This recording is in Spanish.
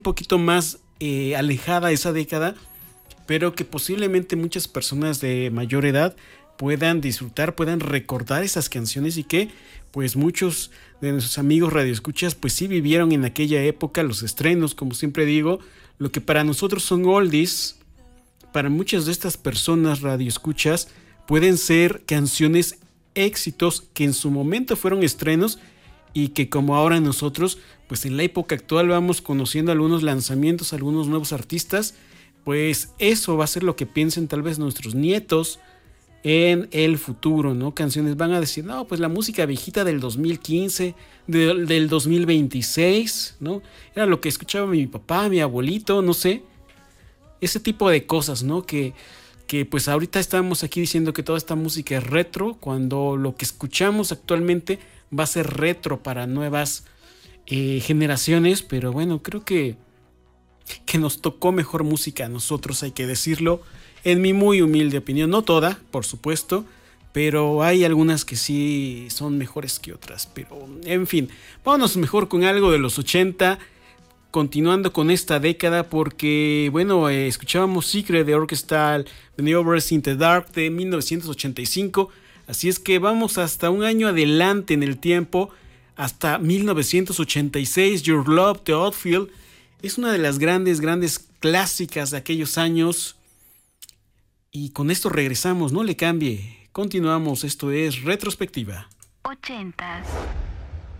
poquito más alejada esa década, pero que posiblemente muchas personas de mayor edad puedan disfrutar, puedan recordar esas canciones y que pues muchos de nuestros amigos radioescuchas pues sí vivieron en aquella época los estrenos, como siempre digo, lo que para nosotros son oldies, para muchas de estas personas radioescuchas pueden ser canciones éxitos que en su momento fueron estrenos y que como ahora nosotros pues en la época actual vamos conociendo algunos lanzamientos, algunos nuevos artistas, pues eso va a ser lo que piensen tal vez nuestros nietos en el futuro, ¿no? Canciones van a decir, no, pues la música viejita del 2015, del 2026, ¿no? Era lo que escuchaba mi papá, mi abuelito, no sé. Ese tipo de cosas, ¿no? Que pues ahorita estamos aquí diciendo que toda esta música es retro, cuando lo que escuchamos actualmente va a ser retro para nuevas generaciones, pero bueno, creo que nos tocó mejor música a nosotros, hay que decirlo, en mi muy humilde opinión, no toda, por supuesto, pero hay algunas que sí son mejores que otras, pero en fin, vámonos mejor con algo de los 80, continuando con esta década, porque bueno, escuchábamos Secret de Orchestral Maneuvers in the Dark de 1985, así es que vamos hasta un año adelante en el tiempo, hasta 1986, Your Love de Oldfield. Es una de las grandes clásicas de aquellos años. Y con esto regresamos, no le cambie. Continuamos, esto es Retrospectiva. 80s.